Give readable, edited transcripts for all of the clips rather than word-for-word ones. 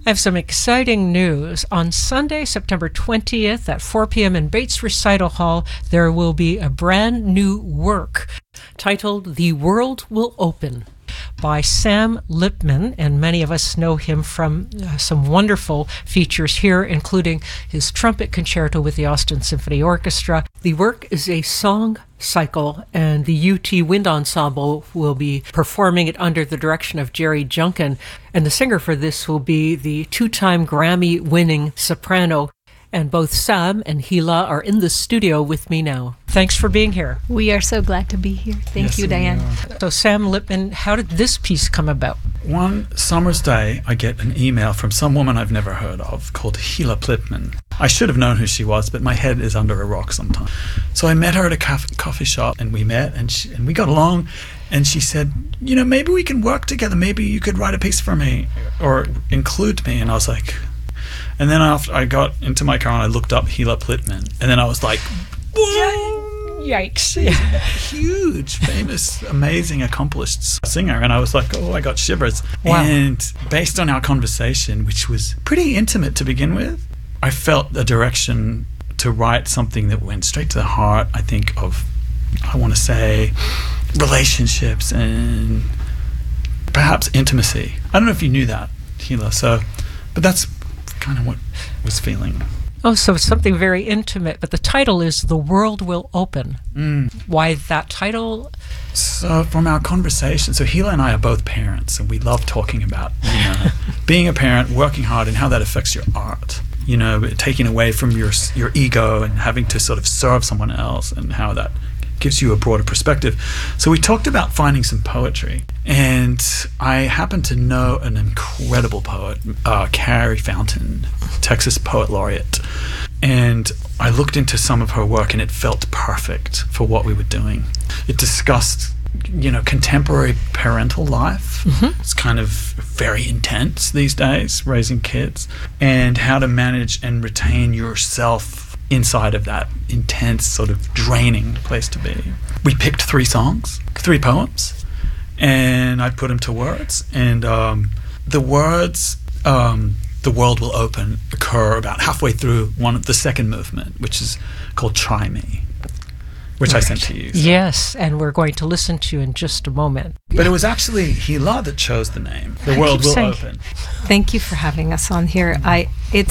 I have some exciting news. On Sunday, September 20th at 4 p.m. in Bates Recital Hall, there will be a brand new work titled The World Will Open by Sam Lippman, and many of us know him from some wonderful features here, including his trumpet concerto with the Austin Symphony Orchestra. The work is a song cycle, and the UT Wind Ensemble will be performing it under the direction of Jerry Junkin, and the singer for this will be the two-time Grammy-winning soprano. And both Sam and Hila are in the studio with me now. Thanks for being here. We are so glad to be here. Thank you, Diane. So Sam Lippman, how did this piece come about? One summer's day, I get an email from some woman I've never heard of called Hila Plittman. I should have known who she was, but my head is under a rock sometimes. So I met her at a coffee shop, and we met, and we got along. And she said, maybe we can work together. Maybe you could write a piece for me or include me. And I was like... And then after I got into my car and I looked up Hila Plittman, and then I was like, whoa! Yikes. Huge, famous, amazing, accomplished singer. And I was like, I got shivers. Wow. And based on our conversation, which was pretty intimate to begin with, I felt a direction to write something that went straight to the heart, I think, of, I want to say, relationships and perhaps intimacy. I don't know if you knew that, Hila. But that's kind of what I was feeling. Oh, so it's something very intimate, but the title is The World Will Open. Why that title? So from our conversation, so Hila and I are both parents, and we love talking about being a parent, working hard, and how that affects your art. Taking away from your ego and having to sort of serve someone else, and how that gives you a broader perspective. So we talked about finding some poetry, and I happen to know an incredible poet, Carrie Fountain, Texas Poet Laureate, and I looked into some of her work, and it felt perfect for what we were doing. It discussed contemporary parental life. Mm-hmm. It's kind of very intense these days, raising kids, and how to manage and retain yourself inside of that intense, sort of draining place to be. We picked 3 poems, and I put them to words. And the words, The World Will Open, occur about halfway through the second movement, which is called Try Me, which I sent to you. So. Yes, and we're going to listen to in just a moment. But it was actually Hila that chose the name. The World Will Open. Thank you for having us on here. I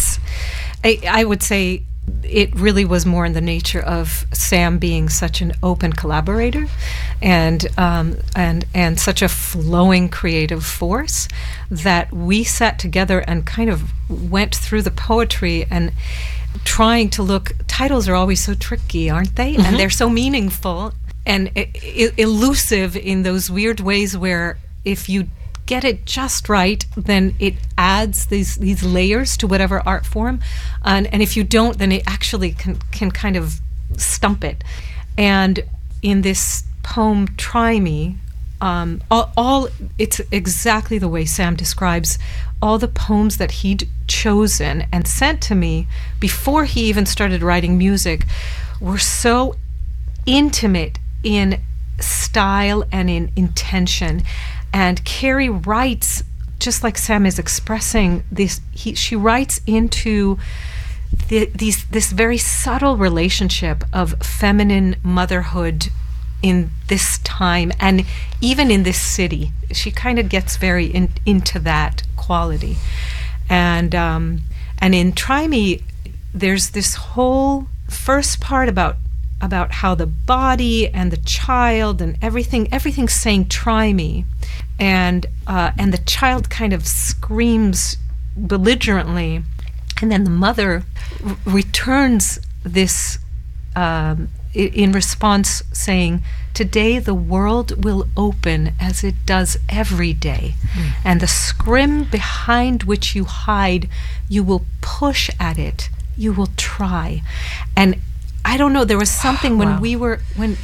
would say it really was more in the nature of Sam being such an open collaborator and such a flowing creative force that we sat together and kind of went through the poetry and trying to look. Titles are always so tricky, aren't they? Mm-hmm. And they're so meaningful and elusive in those weird ways where if you get it just right, then it adds these layers to whatever art form, and if you don't, then it actually can kind of stump it. And in this poem, Try Me, all it's exactly the way Sam describes all the poems that he'd chosen and sent to me before he even started writing music were so intimate in style and in intention. And Carrie writes, just like Sam is expressing this, she writes into this very subtle relationship of feminine motherhood in this time and even in this city. She kind of gets very into that quality. And in Try Me, there's this whole first part about how the body and the child and everything's saying try me, and the child kind of screams belligerently, and then the mother returns this in response, saying, "Today the world will open as it does every day, and the scrim behind which you hide, you will push at it, you will try." And I don't know, there was something when we were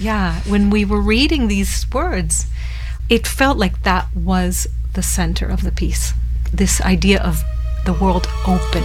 reading these words, it felt like that was the center of the piece. This idea of the world open.